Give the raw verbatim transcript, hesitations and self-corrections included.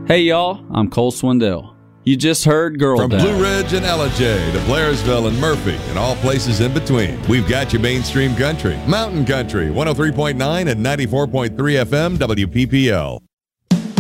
Hey, y'all, I'm Cole Swindell. You just heard Girl From Dad. Blue Ridge and Ella J to Blairsville and Murphy and all places in between, we've got your mainstream country, mountain country, one oh three point nine and ninety-four point three F M W P P L.